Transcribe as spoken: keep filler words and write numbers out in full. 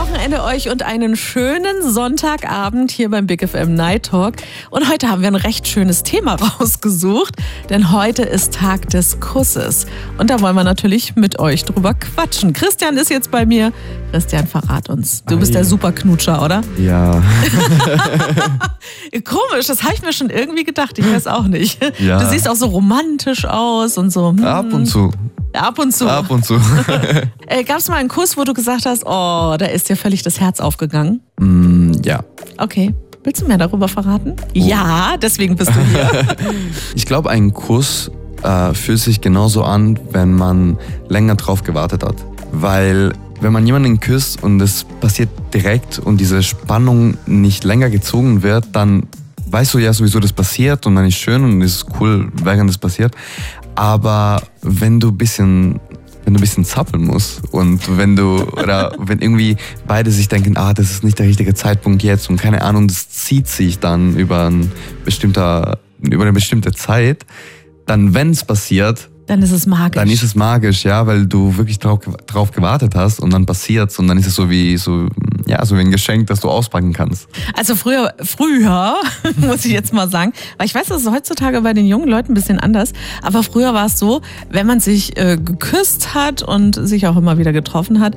Wochenende euch und einen schönen Sonntagabend hier beim Big F M Night Talk. Und heute haben wir ein recht schönes Thema rausgesucht, denn heute ist Tag des Kusses. Und da wollen wir natürlich mit euch drüber quatschen. Christian ist jetzt bei mir. Christian, verrat uns. Du bist der Superknutscher, oder? Ja. Komisch, das habe ich mir schon irgendwie gedacht. Ich weiß auch nicht. Ja. Du siehst auch so romantisch aus und so. Hm. Ab und zu. Ab und zu. Ab und zu. äh, Gab es mal einen Kuss, wo du gesagt hast, oh, da ist dir völlig das Herz aufgegangen? Mm, ja. Okay. Willst du mehr darüber verraten? Oh. Ja, deswegen bist du hier. Ich glaube, ein Kuss äh, fühlt sich genauso an, wenn man länger drauf gewartet hat. Weil wenn man jemanden küsst und es passiert direkt und diese Spannung nicht länger gezogen wird, dann weißt du ja sowieso, das passiert und dann ist schön und ist cool, während es passiert. Aber wenn du ein bisschen, wenn du ein bisschen zappeln musst und wenn du, oder wenn irgendwie beide sich denken, ah, das ist nicht der richtige Zeitpunkt jetzt und keine Ahnung, das zieht sich dann über, ein bestimmter, über eine bestimmte Zeit, dann, wenn es passiert, dann ist es magisch. Dann ist es magisch, ja, weil du wirklich drauf, drauf gewartet hast und dann passiert's und dann ist es so wie so, ja, so wie ein Geschenk, das du auspacken kannst. Also früher, früher, muss ich jetzt mal sagen, weil ich weiß, das ist heutzutage bei den jungen Leuten ein bisschen anders, aber früher war es so, wenn man sich äh, geküsst hat und sich auch immer wieder getroffen hat,